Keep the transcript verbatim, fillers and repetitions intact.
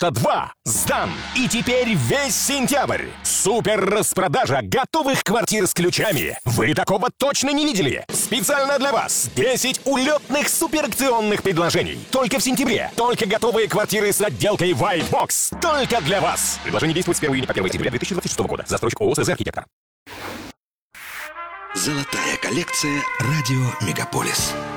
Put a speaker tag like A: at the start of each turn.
A: два сдан. И теперь весь сентябрь. Супер распродажа готовых квартир с ключами. Вы такого точно не видели. Специально для вас десять улетных суперакционных предложений. Только в сентябре. Только готовые квартиры с отделкой White Box. Только для вас. Предложение действует с первого июня по первое сентября две тысячи двадцать шестого года. Застройщик ООО «СЗ Архитектор».
B: Золотая коллекция «Радио Мегаполис».